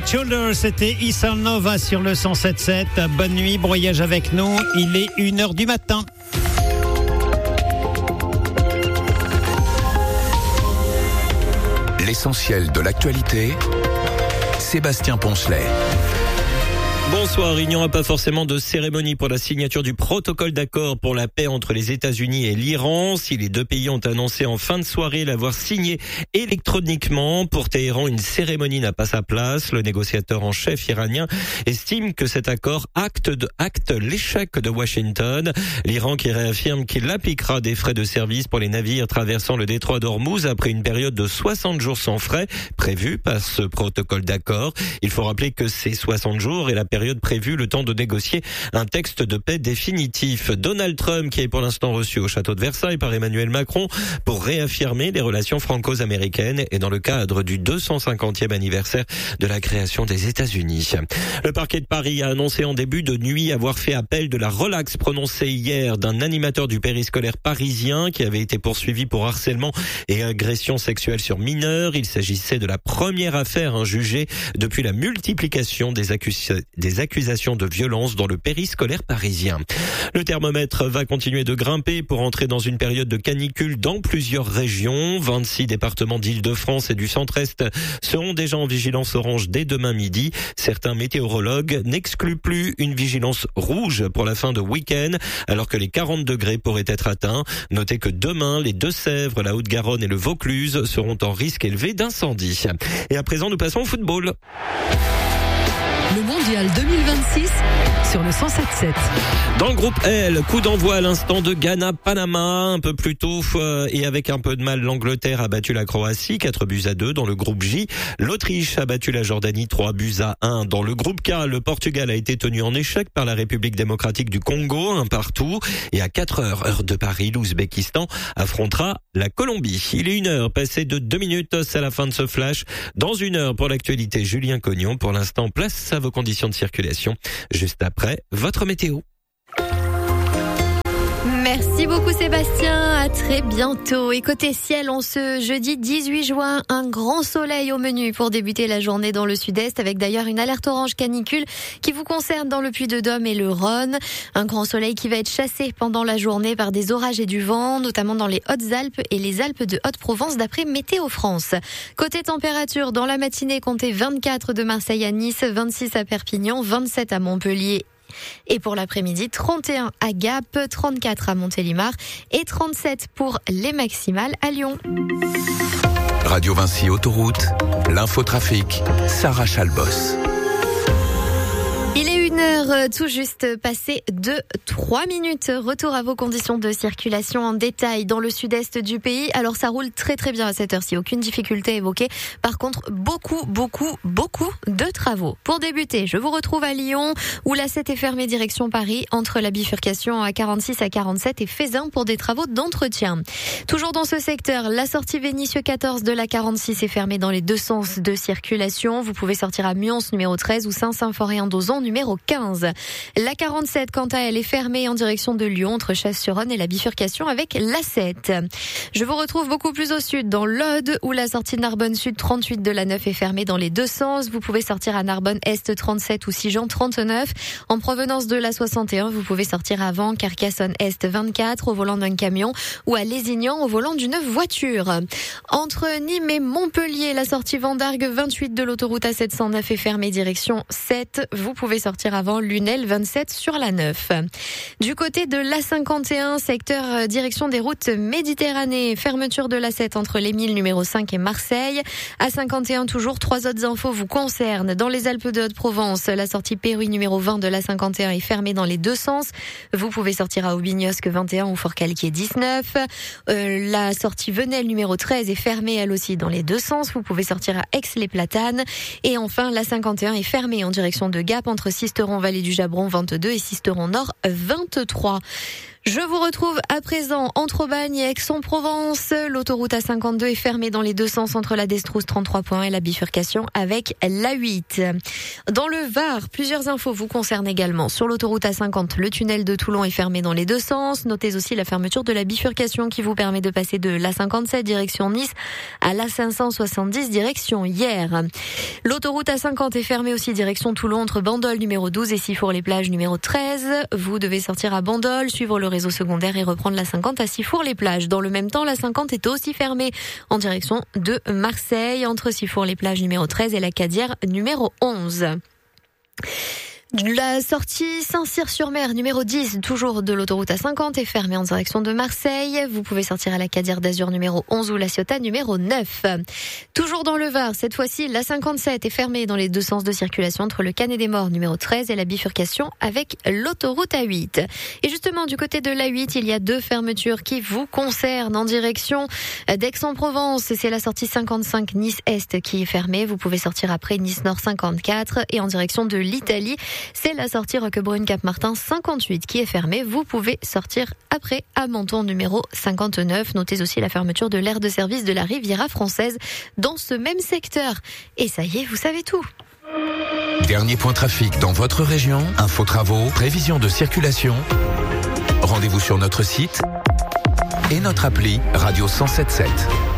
Children, c'était Issa Nova sur le 107.7. Bonne nuit, bon voyage avec nous. Il est 1h du matin. L'essentiel de l'actualité, Sébastien Poncelet. Bonsoir, il n'y aura pas forcément de cérémonie pour la signature du protocole d'accord pour la paix entre les États-Unis et l'Iran. Si les deux pays ont annoncé en fin de soirée l'avoir signé électroniquement, pour Téhéran, une cérémonie n'a pas sa place. Le négociateur en chef iranien estime que cet accord acte l'échec de Washington. L'Iran qui réaffirme qu'il appliquera des frais de service pour les navires traversant le détroit d'Ormuz après une période de 60 jours sans frais prévue par ce protocole d'accord. Il faut rappeler que ces 60 jours est la période prévue, le temps de négocier un texte de paix définitif. Donald Trump, qui est pour l'instant reçu au château de Versailles par Emmanuel Macron pour réaffirmer les relations franco-américaines et dans le cadre du 250e anniversaire de la création des États-Unis. Le parquet de Paris a annoncé en début de nuit avoir fait appel de la relaxe prononcée hier d'un animateur du périscolaire parisien qui avait été poursuivi pour harcèlement et agression sexuelle sur mineurs. Il s'agissait de la première affaire jugée depuis la multiplication des accusations de violence dans le périscolaire parisien. Le thermomètre va continuer de grimper pour entrer dans une période de canicule dans plusieurs régions. 26 départements d'Île-de-France et du centre-est seront déjà en vigilance orange dès demain midi. Certains météorologues n'excluent plus une vigilance rouge pour la fin de week-end, alors que les 40 degrés pourraient être atteints. Notez que demain, les Deux-Sèvres, la Haute-Garonne et le Vaucluse seront en risque élevé d'incendie. Et à présent, nous passons au football. Le mondial 2026 sur le 107.7. Dans le groupe L, coup d'envoi à l'instant de Ghana-Panama. Un peu plus tôt et avec un peu de mal, l'Angleterre a battu la Croatie 4-2. Dans le groupe J, l'Autriche a battu la Jordanie 3-1. Dans le groupe K, le Portugal a été tenu en échec par la République démocratique du Congo, 1-1. Et à 4h, heure de Paris, l'Ouzbékistan affrontera la Colombie. Il est 1h, passé de 2 minutes, c'est la fin de ce flash. Dans 1 heure pour l'actualité, Julien Cognon. Pour l'instant, place à vos conditions de circulation. Juste après, votre météo. Merci beaucoup Sébastien, à très bientôt. Et côté ciel, en ce jeudi 18 juin, un grand soleil au menu pour débuter la journée dans le sud-est, avec d'ailleurs une alerte orange canicule qui vous concerne dans le Puy-de-Dôme et le Rhône. Un grand soleil qui va être chassé pendant la journée par des orages et du vent, notamment dans les Hautes-Alpes et les Alpes de Haute-Provence d'après Météo France. Côté température, dans la matinée, comptez 24 de Marseille à Nice, 26 à Perpignan, 27 à Montpellier. Et pour l'après-midi, 31 à Gap, 34 à Montélimar et 37 pour les maximales à Lyon. Radio Vinci Autoroute, l'infotrafic, Sarah Chalbos. Il est 1h tout juste passé de 3 minutes. Retour à vos conditions de circulation en détail dans le sud-est du pays. Alors ça roule très très bien à cette heure-ci, aucune difficulté évoquée. Par contre, beaucoup de travaux. Pour débuter, je vous retrouve à Lyon où la 7 est fermée direction Paris entre la bifurcation à 46 à 47 et Feyzin pour des travaux d'entretien. Toujours dans ce secteur, la sortie Vénissieux 14 de la 46 est fermée dans les deux sens de circulation. Vous pouvez sortir à Mions numéro 13 ou Saint-Symphorien-Dozan numéro 15. La 47, quant à elle, est fermée en direction de Lyon entre Chasse-sur-Rhône et la bifurcation avec la 7. Je vous retrouve beaucoup plus au sud, dans l'Aude, où la sortie Narbonne Sud 38 de la 9 est fermée dans les deux sens. Vous pouvez sortir à Narbonne Est 37 ou Sigean 39. En provenance de la 61, vous pouvez sortir avant Carcassonne Est 24 au volant d'un camion ou à Lézignan au volant d'une voiture. Entre Nîmes et Montpellier, la sortie Vendargue 28 de l'autoroute A709 est fermée direction 7. Vous pouvez sortir avant Lunel 27 sur la 9. Du côté de l'A51, secteur direction des routes Méditerranée, fermeture de l'A7 entre l'Émile numéro 5 et Marseille. A51 toujours, 3 autres infos vous concernent. Dans les Alpes de Haute-Provence, la sortie Péruy numéro 20 de l'A51 est fermée dans les deux sens. Vous pouvez sortir à Aubignosc 21 ou Fort-Calquier 19. La sortie Venelle numéro 13 est fermée elle aussi dans les deux sens. Vous pouvez sortir à Aix-les-Platanes. Et enfin, l'A51 est fermée en direction de Gap entre Sisteron Vallée du Jabron 22 et Sisteron Nord 23. Je vous retrouve à présent entre Aubagne et Aix-en-Provence. L'autoroute A52 est fermée dans les deux sens entre la Destrousse 33 points et la bifurcation avec l'A8. Dans le Var, plusieurs infos vous concernent également. Sur l'autoroute A50, le tunnel de Toulon est fermé dans les deux sens. Notez aussi la fermeture de la bifurcation qui vous permet de passer de l'A57 direction Nice à l'A570 direction Hyères. L'autoroute A50 est fermée aussi direction Toulon entre Bandol numéro 12 et Sifour-les-Plages numéro 13. Vous devez sortir à Bandol, suivre le réseau secondaire et reprendre la 50 à Sifour-les-Plages. Dans le même temps, la 50 est aussi fermée en direction de Marseille entre Sifour-les-Plages numéro 13 et la Cadière numéro 11. La sortie Saint-Cyr-sur-Mer numéro 10, toujours de l'autoroute A50, est fermée en direction de Marseille. Vous pouvez sortir à la Cadière d'Azur numéro 11 ou la Ciotat numéro 9. Toujours dans le Var, cette fois-ci, la 57 est fermée dans les deux sens de circulation entre le Canet des Morts numéro 13 et la bifurcation avec l'autoroute A8. Et justement, du côté de l'A8, il y a deux fermetures qui vous concernent en direction d'Aix-en-Provence. C'est la sortie 55 Nice-Est qui est fermée. Vous pouvez sortir après Nice-Nord 54 et en direction de l'Italie. C'est la sortie Roquebrune-Cap-Martin 58 qui est fermée. Vous pouvez sortir après à Menton numéro 59. Notez aussi la fermeture de l'aire de service de la Riviera française dans ce même secteur. Et ça y est, vous savez tout. Dernier point trafic dans votre région, info travaux, prévision de circulation. Rendez-vous sur notre site et notre appli Radio 107.7.